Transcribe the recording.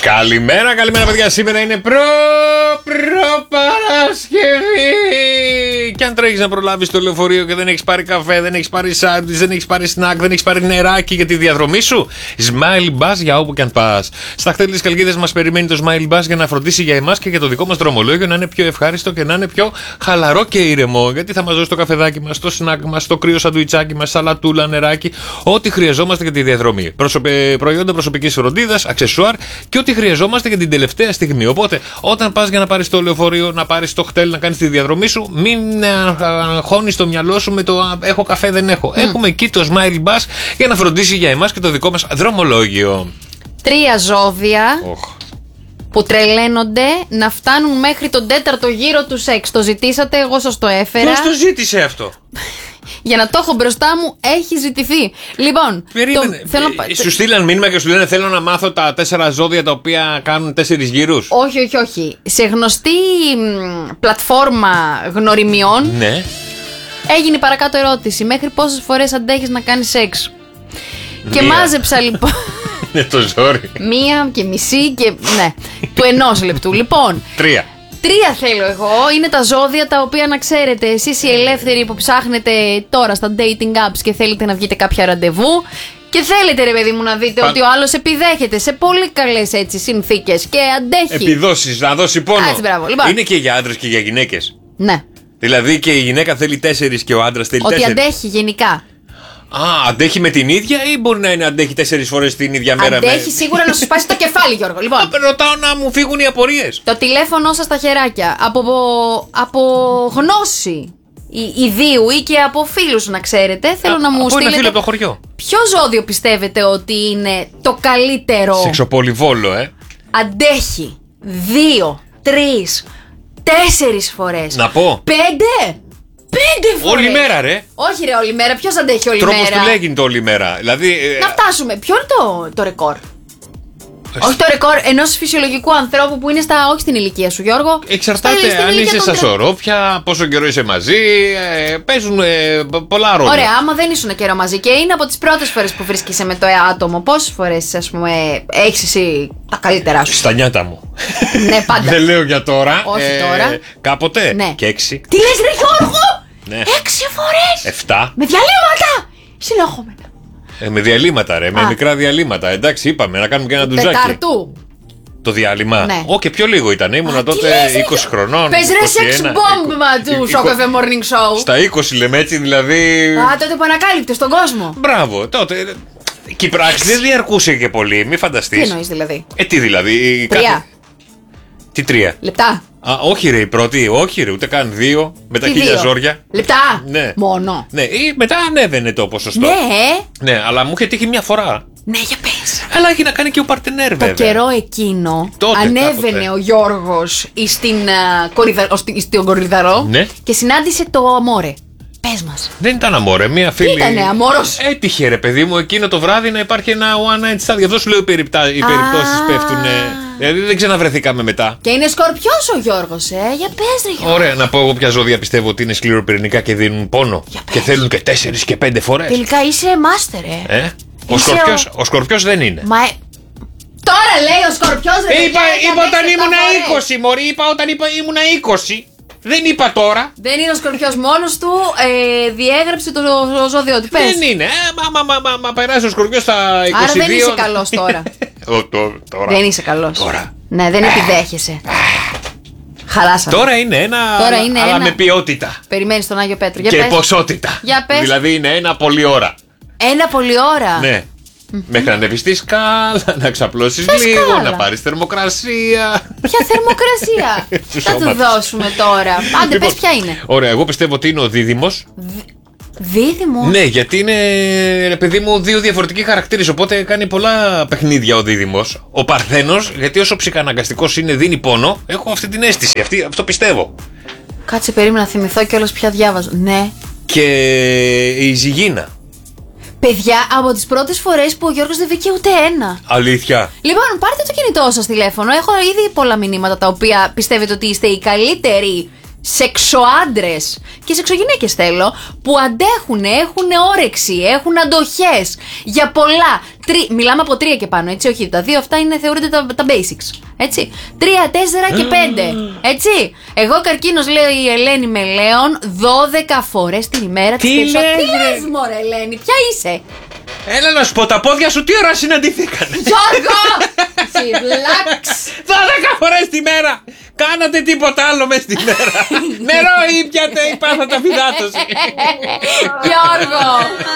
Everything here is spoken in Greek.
Καλημέρα, παιδιά. Σήμερα είναι Παρασκευή. Και αν τρέχεις να προλάβεις το λεωφορείο και δεν έχεις πάρει καφέ, δεν έχεις πάρει σάντουιτς, δεν έχεις πάρει σνακ, δεν έχεις πάρει νεράκι για τη διαδρομή σου, Smile Bus για όπου και αν πας. Στα χτέλη της Καλκίδας μας περιμένει το Smile Bus για να φροντίσει για εμάς και για το δικό μας δρομολόγιο να είναι πιο ευχάριστο και να είναι πιο χαλαρό και ήρεμο. Γιατί θα μας δώσει το καφεδάκι μας, το σνακ μας, το κρύο σαντουιτσάκι μας, σαλατούλα, νεράκι, ό,τι χρειαζόμαστε για τη διαδρομή. Προϊόντα προσωπικής φροντίδας, αξεσουάρ και ό,τι χρειαζόμαστε για την τελευταία στιγμή. Οπότε, όταν πας για να πάρεις το λεωφορείο, να πάρεις το χτέλ, να κάνεις τη διαδρομή σου, μην αγχώνεις το μυαλό σου με το έχω καφέ, δεν έχω. Έχουμε εκεί το Smile Bus για να φροντίσει για εμάς και το δικό μας δρομολόγιο. 3 ζώδια που τρελαίνονται να φτάνουν μέχρι τον 4ο γύρο του σεξ. Το ζητήσατε, εγώ σας το έφερα. Ποιος το ζήτησε αυτό? Για να το έχω μπροστά μου, έχει ζητηθεί. Λοιπόν, σου στείλαν μήνυμα και σου λένε θέλω να μάθω τα 4 ζώδια τα οποία κάνουν 4 γύρους. Όχι. Σε γνωστή πλατφόρμα γνωριμιών, ναι, έγινε παρακάτω ερώτηση. Μέχρι πόσες φορές αντέχεις να κάνεις σεξ? Και μάζεψα λοιπόν. Είναι το ζόρι. 1,5 και ναι, του 1 λεπτού. Λοιπόν, 3 θέλω εγώ. Είναι τα ζώδια τα οποία, να ξέρετε, εσείς οι ελεύθεροι που ψάχνετε τώρα στα dating apps και θέλετε να βγείτε κάποια ραντεβού και θέλετε, ρε παιδί μου, να δείτε ότι ο άλλος επιδέχεται σε πολύ καλές έτσι συνθήκες και αντέχει. Επιδόσεις, να δώσει πόνο. Έτσι, μπράβο. Λοιπόν, είναι και για άντρες και για γυναίκες. ναι. Δηλαδή και η γυναίκα θέλει 4 και ο άντρας θέλει 4. Ότι αντέχει γενικά. Αντέχει με την ίδια ή μπορεί να είναι αντέχει 4 φορές την ίδια μέρα? Αντέχει σίγουρα να σου σπάσει το κεφάλι, Γιώργο. Λοιπόν, ρωτάω να μου φύγουν οι απορίες. Το τηλέφωνο σας στα χεράκια. Από γνώση ιδίου ή και από φίλους, να ξέρετε, θέλω να μου στείλετε. Ένα φίλο από το χωριό. Ποιο ζώδιο πιστεύετε ότι είναι το καλύτερο? Σεξοπολιβόλο, Αντέχει 2, 3, 4 φορές. Να πω 5 φορές. Όλη μέρα, ρε. Όχι, ρε, όλη μέρα. Ποιος αντέχει όλη Τρόπος μέρα? του λέγει το όλη μέρα. Δηλαδή, να φτάσουμε. Ποιο είναι το ρεκόρ? Όχι το ρεκόρ ενός φυσιολογικού ανθρώπου που είναι όχι στην ηλικία σου, Γιώργο. Εξαρτάται αν είσαι στα σωρόφια, πόσο καιρό είσαι μαζί. Παίζουν πολλά ρόλια. Ωραία, άμα δεν ήσουν καιρό μαζί και είναι από τις πρώτες φορές που βρίσκεσαι με το άτομο, πόσες φορές, ας πούμε, έχεις εσύ τα καλύτερά σου? Στα νιάτα μου. Ναι, πάντα. Δεν λέω για τώρα. Όχι τώρα. Κάποτε. Ναι. Και 6. Τι λες, ρε Γιώργο? Ναι. 6 φορές. 7. Με διαλύματα. Συνεχόμενα. Με διαλύματα, ρε. Με μικρά διαλύματα. Εντάξει, είπαμε να κάνουμε και ένα ντουζάκι. Τετάρτου. Το διάλειμμα. Ναι. Και πιο λίγο ήταν. Ήμουνα τότε 20 χρονών. Πες ρε σεξ μπόμπμα του Σοκαφέ Morning Show. Στα 20 λέμε έτσι, δηλαδή. Τότε που ανακάλυπτε στον κόσμο. Μπράβο, τότε. Και η πράξη δεν διαρκούσε και πολύ, μη φανταστείς. Τι εννοείς δηλαδή? Τι δηλαδή? 3. Τι 3? Λεπτά. Όχι ρε, η πρώτη, όχι ρε, ούτε καν 2. Με τα 1000 ζόρια. Λεπτά. Ναι. Μόνο. Ναι, ή μετά ανέβαινε το ποσοστό. Ναι. Ναι, αλλά μου είχε τύχει μια φορά. Ναι, για πες. Αλλά έχει να κάνει και ο παρτενέρ, βέβαια. Το καιρό εκείνο τότε, ανέβαινε κάποτε ο Γιώργος στον Κορυδαρό, ναι, και συνάντησε το αμόρε. Πες μας. Δεν ήταν αμόρε, μία φίλη. Ήτανε αμόρος. Έτυχε ρε παιδί μου εκείνο το βράδυ να υπάρχει ένα one night stand. Γι' αυτό σου λέω οι περιπτώσεις πέφτουν. Δηλαδή δεν ξαναβρεθήκαμε μετά. Και είναι σκορπιός ο Γιώργος, για πες ρε Γιώργο. Ωραία, να πω εγώ ποια ζώδια πιστεύω ότι είναι σκληροπυρηνικά και δίνουν πόνο. Και θέλουν και 4 και 5 φορές. Τελικά είσαι μάστερ, Ο Σκορπιός δεν είναι. Τώρα λέει ο Σκορπιός δεν είναι. Είπα όταν ήμουνα 20, μωρή. Είπα όταν ήμουνα 20. Δεν είπα τώρα. Δεν είναι ο Σκορπιός μόνος του. Διέγραψε το ζώδιο του. Πες. Δεν είναι. Μα περάσει ο Σκορπιός στα 22. Άρα δεν είσαι καλός τώρα. Τώρα. Δεν είσαι καλός. Τώρα. Ναι, δεν επιδέχεσαι. Χαλάσαμε. Τώρα είναι ένα. Αλλά με ποιότητα. Περιμένεις τον Άγιο Πέτρο. Και ποσότητα. Για πες. Δηλαδή είναι ένα πολλή ώρα. Ένα πολλή ώρα. Ναι. Μέχρι να ανέβεις στη σκάλα, να ξαπλώσεις λίγο, να πάρεις θερμοκρασία. Ποια θερμοκρασία? Θα του δώσουμε τώρα. Άντε, πες ποια είναι. Ωραία, εγώ πιστεύω ότι είναι ο Δίδυμος. Δίδυμος? Ναι, γιατί είναι, ρε παιδί μου, 2 διαφορετικοί χαρακτήρες. Οπότε κάνει πολλά παιχνίδια ο Δίδυμος. Ο Παρθένος, γιατί όσο ψυχαναγκαστικός είναι, δίνει πόνο. Έχω αυτή την αίσθηση. Αυτό πιστεύω. Κάτσε, περίμενα να θυμηθώ κιόλας ποια διάβαζα. Ναι. Και η Ζυγίνα. Παιδιά, από τις πρώτες φορές που ο Γιώργος δεν βρήκε ούτε ένα. Αλήθεια. Λοιπόν, πάρτε το κινητό σας τηλέφωνο. Έχω ήδη πολλά μηνύματα τα οποία πιστεύετε ότι είστε οι καλύτεροι σεξοάντρες και σεξογυναίκες θέλω, που αντέχουν, έχουν όρεξη, έχουν αντοχές για πολλά. Μιλάμε από 3 και πάνω, έτσι, όχι, τα 2 αυτά θεωρούνται τα basics, έτσι. 3, 4 και 5, έτσι. Εγώ καρκίνος, λέει η Ελένη Μελέων, 12 φορές την ημέρα. Τι λες, μωρέ Ελένη, ποια είσαι? Έλα να σου πω, τα πόδια σου τι ώρα συναντηθήκανε? Γιώργο! Συλλάξ! 12 φορές τη μέρα! Κάνατε τίποτα άλλο μες τη μέρα? Νερό ήπιατε ή πάθατε αφυδάτωση? Γιώργο!